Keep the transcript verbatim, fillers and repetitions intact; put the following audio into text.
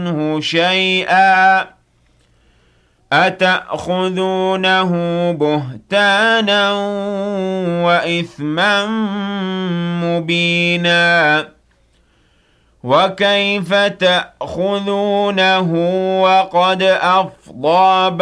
مِنْهُ شَيْئًا أَتَأْخُذُونَهُ بُهْتَانًا وَإِثْمًا مُبِينًا وَكَيْفَ تَأْخُذُونَهُ وَقَدْ أَفْضَىٰ